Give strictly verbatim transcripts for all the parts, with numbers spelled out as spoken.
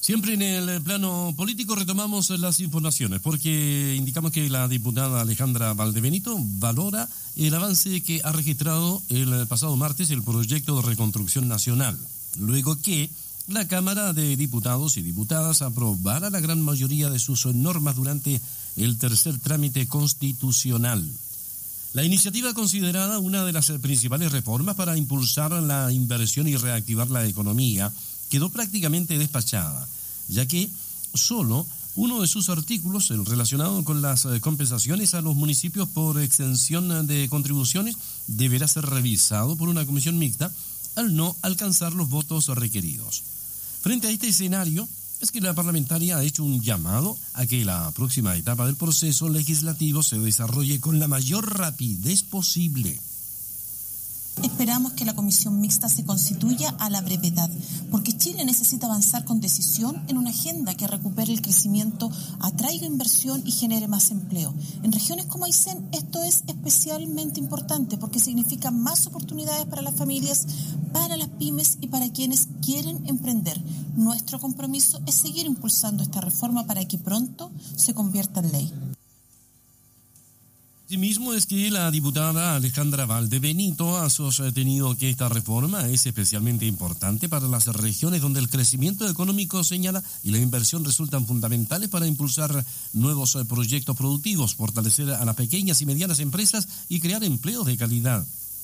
Siempre en el plano político retomamos las informaciones, porque indicamos que la diputada Alejandra Valdebenito valora el avance que ha registrado el pasado martes el proyecto de reconstrucción nacional, luego que la Cámara de Diputados y Diputadas aprobara la gran mayoría de sus normas durante el tercer trámite constitucional. La iniciativa, considerada una de las principales reformas para impulsar la inversión y reactivar la economía, quedó prácticamente despachada, ya que solo uno de sus artículos, el relacionado con las compensaciones a los municipios por extensión de contribuciones, deberá ser revisado por una comisión mixta al no alcanzar los votos requeridos. Frente a este escenario, es que la parlamentaria ha hecho un llamado a que la próxima etapa del proceso legislativo se desarrolle con la mayor rapidez posible. Esperamos que la comisión mixta se constituya a la brevedad, porque Chile necesita avanzar con decisión en una agenda que recupere el crecimiento, atraiga inversión y genere más empleo. En regiones como Aysén esto es especialmente importante porque significa más oportunidades para las familias, para las pymes y para quienes quieren emprender. Nuestro compromiso es seguir impulsando esta reforma para que pronto se convierta en ley. Asimismo, es que la diputada Alejandra Valdebenito ha sostenido que esta reforma es especialmente importante para las regiones donde el crecimiento económico, señala, y la inversión resultan fundamentales para impulsar nuevos proyectos productivos, fortalecer a las pequeñas y medianas empresas y crear empleos de calidad.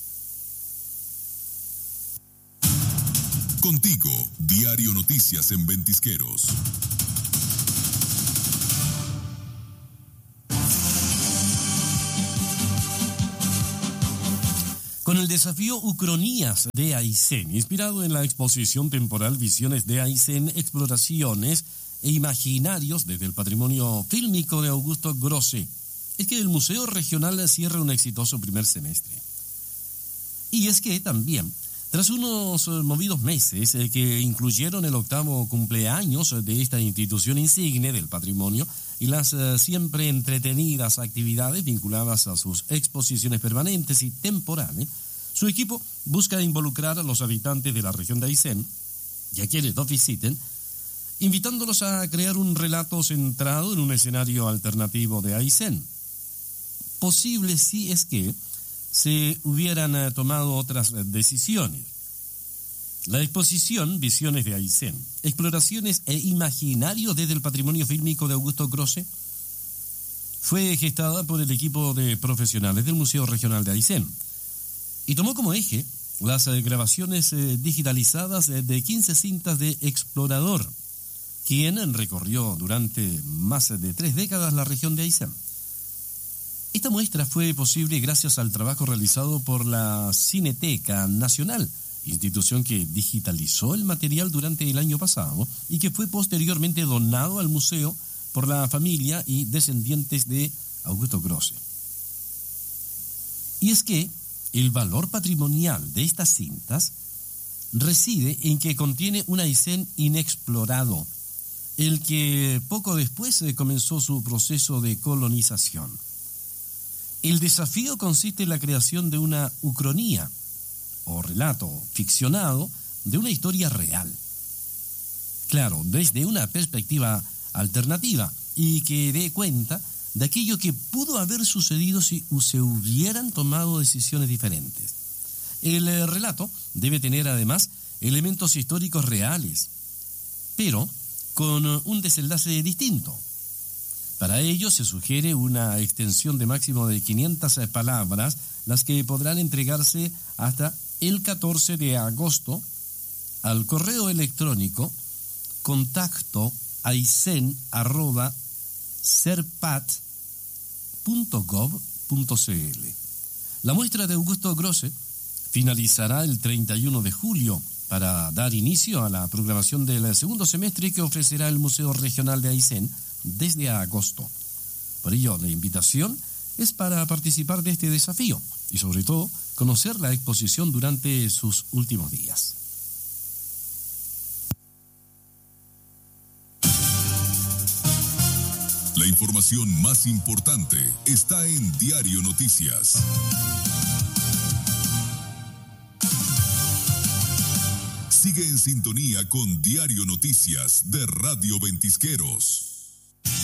Contigo, Diario Noticias en Ventisqueros. Con el desafío Ucronías de Aysén, inspirado en la exposición temporal Visiones de Aysén, Exploraciones e Imaginarios desde el patrimonio fílmico de Augusto Grosse, es que el Museo Regional cierra un exitoso primer semestre. Y es que también, tras unos movidos meses eh, que incluyeron el octavo cumpleaños de esta institución insigne del patrimonio y las eh, siempre entretenidas actividades vinculadas a sus exposiciones permanentes y temporales, su equipo busca involucrar a los habitantes de la región de Aysén y a quienes los visiten, invitándolos a crear un relato centrado en un escenario alternativo de Aysén. Posible si es que se hubieran eh, tomado otras eh, decisiones. La exposición Visiones de Aysén, Exploraciones e Imaginarios desde el patrimonio fílmico de Augusto Grosse, fue gestada por el equipo de profesionales del Museo Regional de Aysén y tomó como eje las eh, grabaciones eh, digitalizadas eh, de quince cintas de Explorador, quien recorrió durante más de tres décadas la región de Aysén. Esta muestra fue posible gracias al trabajo realizado por la Cineteca Nacional, institución que digitalizó el material durante el año pasado y que fue posteriormente donado al museo por la familia y descendientes de Augusto Grosse. Y es que el valor patrimonial de estas cintas reside en que contiene un Aysén inexplorado, el que poco después comenzó su proceso de colonización. El desafío consiste en la creación de una ucronía, o relato ficcionado, de una historia real. Claro, desde una perspectiva alternativa y que dé cuenta de aquello que pudo haber sucedido si se hubieran tomado decisiones diferentes. El relato debe tener además elementos históricos reales, pero con un desenlace distinto. Para ello se sugiere una extensión de máximo de quinientas palabras, las que podrán entregarse hasta el catorce de agosto al correo electrónico contacto aysén arroba serpat punto gov punto cl. La muestra de Augusto Grosse finalizará el treinta y uno de julio para dar inicio a la programación del segundo semestre que ofrecerá el Museo Regional de Aysén desde agosto. Por ello, la invitación es para participar de este desafío y, sobre todo, conocer la exposición durante sus últimos días. La información más importante está en Diario Noticias. Sigue Sigue en sintonía con Diario Noticias de Radio Ventisqueros.